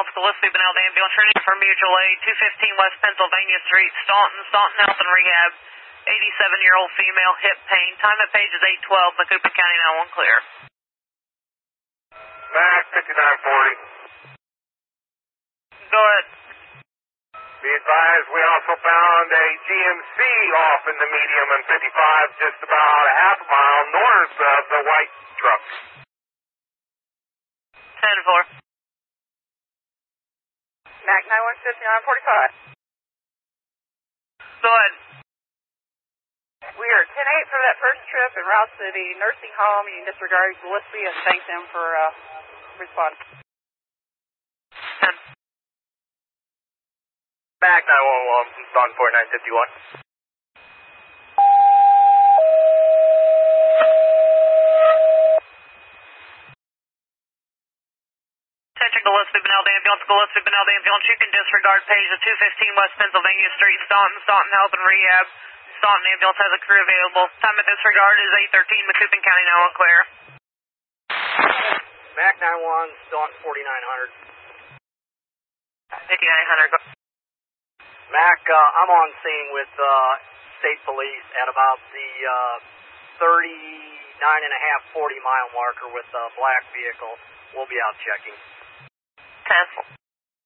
ambulance, Gillespie, Benel ambulance, ready for mutual aid, 215 West Pennsylvania Street, Staunton Health and Rehab, 87-year-old female, hip pain. Time at page is 8:12, Macoupin County 911 clear. Mac 5940. Go ahead. Be advised, we also found a GMC off in the medium and 55, just about a half a mile north of the white truck. 10-4. Mac 915945. Go ahead. We are 10-8 for that first trip en route to the nursing home. You can disregard Gillespie and thank them for responding. 10. Mac 911, Staunton 4951. Attention Gillespie, Benel ambulance, Gillespie, Benel ambulance. You can disregard page of 215 West Pennsylvania Street, Staunton Health and Rehab. Staunton ambulance has a crew available. Time at disregard is 8:13, Macoupin County 911 clear. Mac 91, Staunton 4900. 5900. Mac, I'm on scene with state police at about the 39.5, 40 mile marker with a black vehicle. We'll be out checking. 10.